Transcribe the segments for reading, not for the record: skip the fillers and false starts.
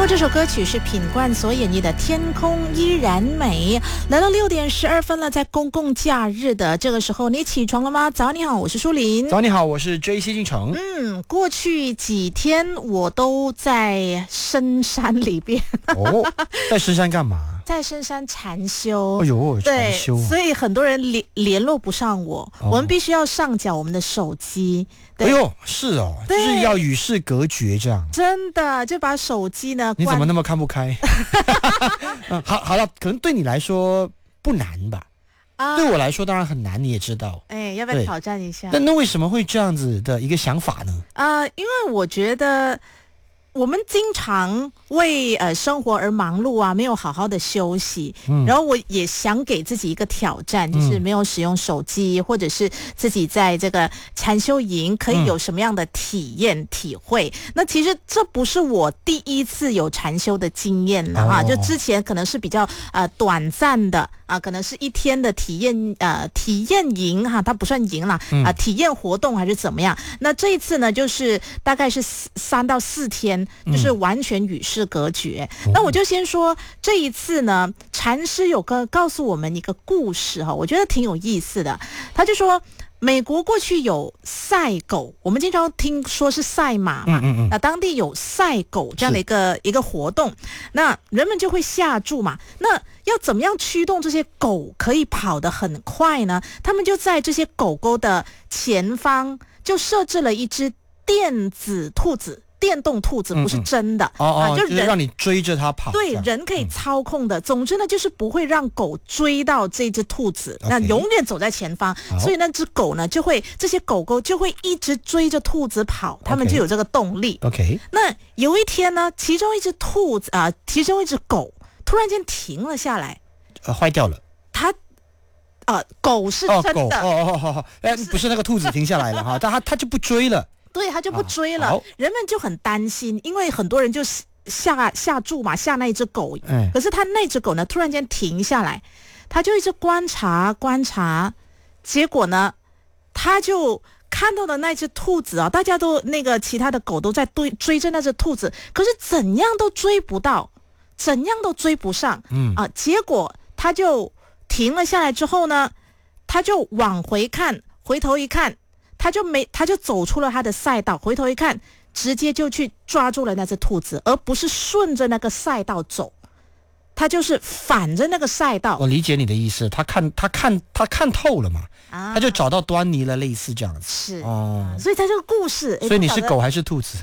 过这首歌曲是品冠所演绎的《天空依然美》。来到6点12分了，在公共假日的这个时候，你起床了吗？早你好，我是舒琳。 早你好，我是 JC 进城。 过去几天我都在深山里边。 哦，在深山干嘛？ 在深山禅修。 哎呦，禅修， 所以很多人联络不上我，我们必须要上缴我们的手机。 哎呦，是哦，就是要与世隔绝这样。 真的，就把手机呢， 你怎么那么看不开？好了，可能对你来说不难吧？对我来说当然很难，你也知道。 要不要挑战一下？ 那为什么会这样子的一个想法呢？ 因为我觉得我们经常为生活而忙碌啊，没有好好的休息。然后我也想给自己一个挑战，就是没有使用手机，或者是自己在这个禅修营可以有什么样的体验体会。那其实这不是我第一次有禅修的经验了哈，就之前可能是比较短暂的啊，可能是1天的体验营哈，它不算营啦体验活动还是怎么样。那这一次呢，就是大概是3到4天。就是完全与世隔绝。那我就先说这一次呢，禅师有告诉我们一个故事哈，我觉得挺有意思的。他就说，美国过去有赛狗，我们经常听说是赛马嘛，那当地有赛狗这样的一个活动，那人们就会下注嘛。那要怎么样驱动这些狗可以跑得很快呢？他们就在这些狗狗的前方就设置了一只电子兔子。电动兔子不是真的就是让你追着它跑， 对，人可以操控的。总之呢，就是不会让狗追到这只兔子，那永远走在前方。所以那只狗呢，这些狗狗就会一直追着兔子跑，它们就有这个动力。那有一天呢，其中一只狗突然间停了下来， 坏掉了。 狗是真的不是那个兔子停下来了哈，它就不追了。 对，他就不追了，人们就很担心，因为很多人就下注嘛，下那一只狗。可是他那只狗呢，突然间停下来，他就一直观察，结果呢，他就看到了那只兔子啊，大家都其他的狗都在追着那只兔子，可是怎样都追不到，怎样都追不上。结果他就停了下来之后呢，他就往回看，回头一看。他就走出了他的赛道，回头一看，直接就去抓住了那只兔子，而不是顺着那个赛道走，他就是反着那个赛道。 我理解你的意思，他看透了嘛，他就找到端倪了，类似这样子。 是所以在这个故事， 所以你是狗还是兔子？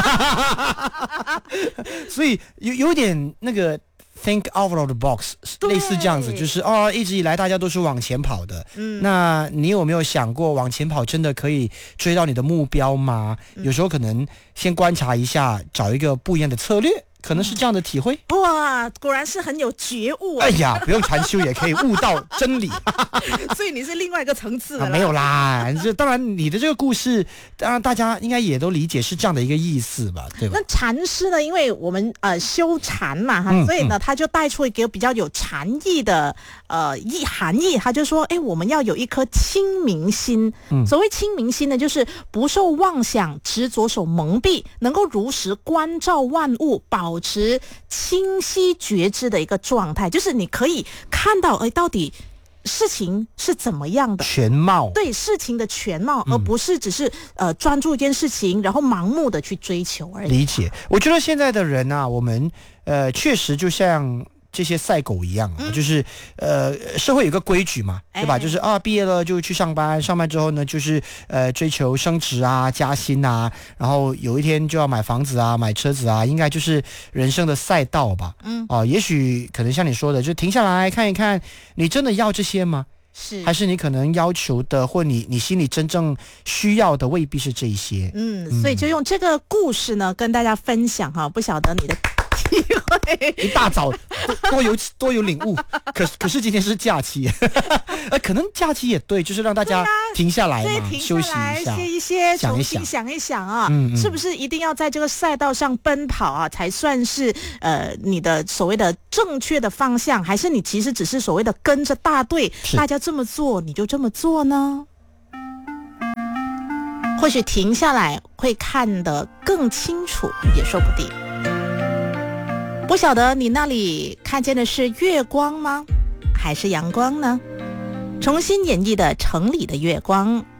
所以有点那个。Think out of the box， 类似这样子，就是一直以来大家都是往前跑的。那你有没有想过，往前跑真的可以追到你的目标吗？有时候可能先观察一下，找一个不一样的策略。可能是这样的体会。 哇，果然是很有觉悟啊！ 哎呀，不用禅修也可以悟到真理。 所以你是另外一个层次的没有啦，当然你的这个故事，当然大家应该也都理解是这样的一个意思吧，对吧？ 那禅师呢，因为我们修禅嘛所以呢他就带出一个比较有禅意的含义，他就说，我们要有一颗清明心。所谓清明心呢，就是不受妄想执着所蒙蔽，能够如实关照万物，保持清晰觉知的一个状态，就是你可以看到到底事情是怎么样的全貌， 对事情的全貌，而不是只是专注一件事情，然后盲目的去追求而已。 理解。我觉得现在的人啊，我们确实就像这些赛狗一样就是社会有个规矩嘛，对吧？就是毕业了就去上班，上班之后呢就是追求升职啊、加薪啊，然后有一天就要买房子啊、买车子啊，应该就是人生的赛道吧。也许可能像你说的，就停下来看一看，你真的要这些吗？ 是， 还是你可能要求的，或你心里真正需要的未必是这一些。 所以就用这个故事呢跟大家分享哈，不晓得你的体会。 一大早多有领悟，可是今天是假期，可能假期也对，就是让大家停下来嘛，休息一下， 歇一歇， 想一想， 重新想一想啊，是不是一定要在这个赛道上奔跑啊，才算是你的所谓的正确的方向，还是你其实只是所谓的跟着大队，大家这么做你就这么做呢？或许停下来会看得更清楚，也说不定。 不晓得你那里看见的是月光吗？还是阳光呢？重新演绎的城里的月光，